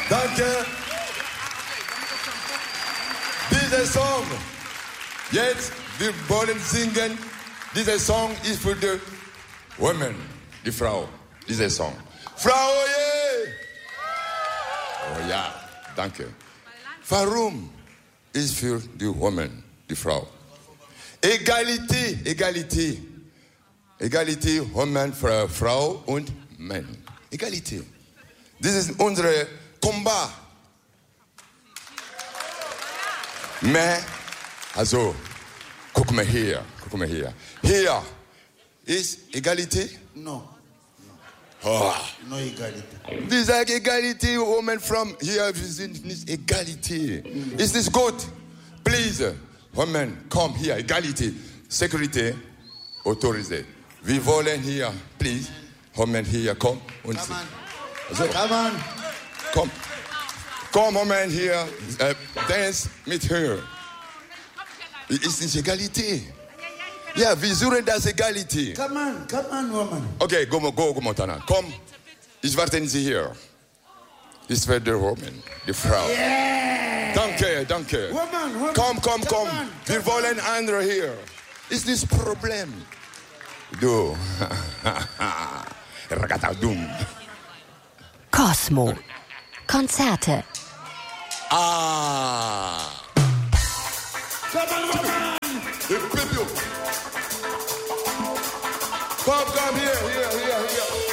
Danke. Dieser Song, jetzt, wir wollen singen. Dieser Song ist für die Women, die Frau. Dieser Song. Frau, yeah. Oh ja, danke. Warum ist für die Women, die Frau? Egalität, Egalität. Egalität, Women, Frau und Mann. Egalität. Das ist unser Combat. Mais, also, guck mal hier. Hier ist Egalität? No. Oh. No Egalität. Wir sagen Egalität, Women from hier, wir sind nicht Egalität. Ist das gut? Please, Women, komm hier, Egalität. Security, autorisiert. Wir wollen hier, please, Women hier, komm. Und Come on. so. Come on. Komm. Komm, Women hier, dance mit her. Ist nicht Egalität. Ja, wir suchen das Egalität. Come on, woman. Okay, go, Montana. Komm, ich warte Sie hier. Ich werde die Woman, die Frau. Yeah. Danke. Woman. Komm. Come on. Wir wollen andere hier. Ist das Problem? Du. Ragatadum. Cosmo. Konzerte. Ah. Come on, woman. Come here.